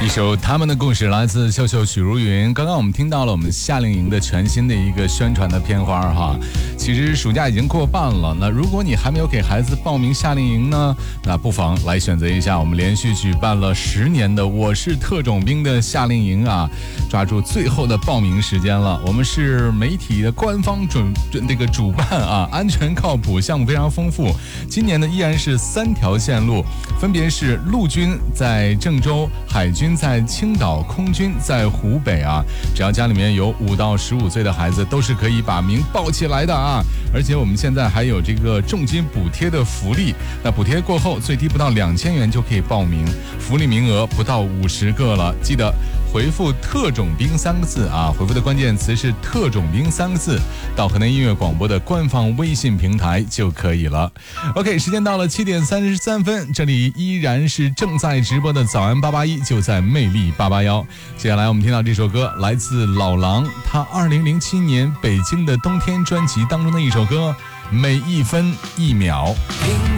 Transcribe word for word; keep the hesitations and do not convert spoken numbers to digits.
一首他们的故事来自秀秀许茹芸。刚刚我们听到了我们夏令营的全新的一个宣传的片花哈。其实暑假已经过半了，那如果你还没有给孩子报名夏令营呢，那不妨来选择一下我们连续举办了十年的我是特种兵的夏令营啊，抓住最后的报名时间了。我们是媒体的官方准这个主办啊，安全靠谱，项目非常丰富。今年呢依然是三条线路，分别是陆军在郑州，海军在青岛，空军在湖北啊。只要家里面有五到十五岁的孩子，都是可以把名报起来的啊。而且我们现在还有这个重金补贴的福利，那补贴过后最低不到两千元就可以报名，福利名额不到五十个了。记得回复特种兵三个字啊，回复的关键词是特种兵三个字，到河南音乐广播的官方微信平台就可以了。 OK， 时间到了七点三十三分，这里依然是正在直播的早安八八一，就在魅力八八幺。接下来我们听到这首歌来自老狼，他二零零七年北京的冬天专辑当中的一首歌，每一分一秒。